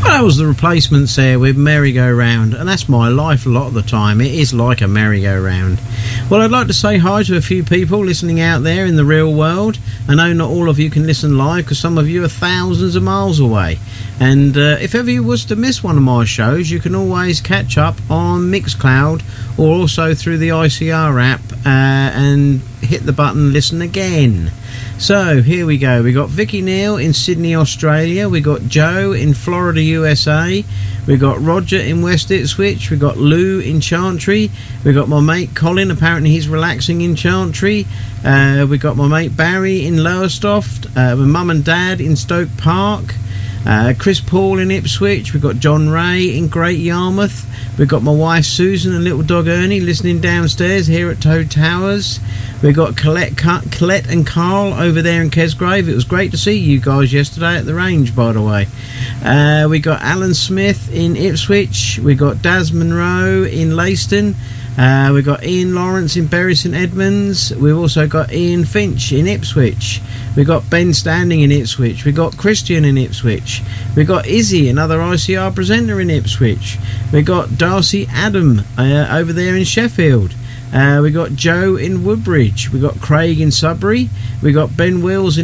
That was the Replacements there with Merry-Go-Round, and that's my life a lot of the time. It is like a merry-go-round. Well, I'd like to say hi to a few people listening out there in the real world. I know not all of you can listen live because some of you are thousands of miles away. And if ever you was to miss one of my shows, you can always catch up on Mixcloud or also through the ICR app and hit the button Listen Again. So here we go. We got Vicky Neal in Sydney, Australia. We got Joe in Florida, USA. We got Roger in West Ipswich. We got Lou in Chantry. We got my mate Colin. Apparently he's relaxing in Chantry. We got my mate Barry in Lowestoft. My mum and dad in Stoke Park. Chris Paul in Ipswich. We've got John Ray in Great Yarmouth. We've got my wife Susan and little dog Ernie listening downstairs here at Toad Towers. We've got Colette and Carl over there in Kesgrave. It was great to see you guys yesterday at the range, by the way. We got Alan Smith in Ipswich. We got Daz Monroe in Leyston. We've got Ian Lawrence in Bury St Edmunds. We've also got Ian Finch in Ipswich. We've got Ben Standing in Ipswich. We've got Christian in Ipswich. We've got Izzy, another ICR presenter in Ipswich. We've got Darcy Adam over there in Sheffield. We got Joe in Woodbridge. We got Craig in Sudbury. We got Ben Wills in